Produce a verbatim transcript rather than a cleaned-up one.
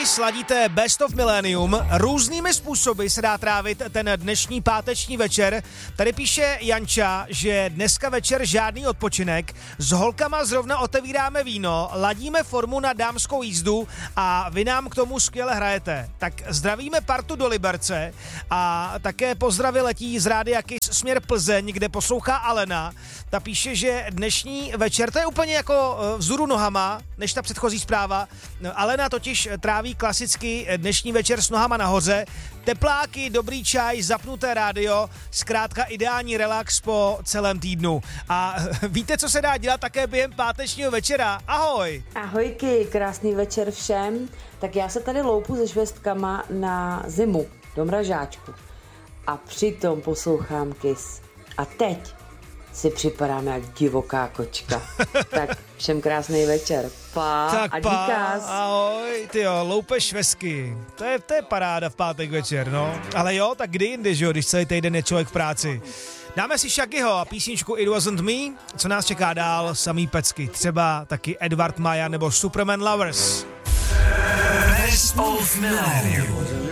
sladíte Best of Millennium. Různými způsoby se dá trávit ten dnešní páteční večer. Tady píše Janča, že dneska večer žádný odpočinek. S holkama zrovna otevíráme víno, ladíme formu na dámskou jízdu a vy nám k tomu skvěle hrajete. Tak zdravíme partu do Liberce a také pozdravy letí z Rádia Kiss směr Plzeň, kde poslouchá Alena. Ta píše, že dnešní večer, to je úplně jako vzhůru nohama, než ta předchozí zpráva. Alena totiž tráví klasicky dnešní večer s nohama nahoře. Tepláky, dobrý čaj, zapnuté rádio, zkrátka ideální relax po celém týdnu. A víte, co se dá dělat také během pátečního večera? Ahoj! Ahojky, krásný večer všem. Tak já se tady loupu se švestkama na zimu, do mražáčku. A přitom poslouchám Kiss. A teď si připadám jak divoká kočka. Tak všem krásný večer. Pa tak a pa, díkás. Ahoj, tyjo, loupe švestky. To je, to je paráda v pátek večer, no. Ale jo, tak kdy jindy, že jo, když celý týden je člověk v práci. Dáme si Shaggyho a písničku It Wasn't Me. Co nás čeká dál? Samý pecky. Třeba taky Edward Maja nebo Superman Lovers. Best of Millennium.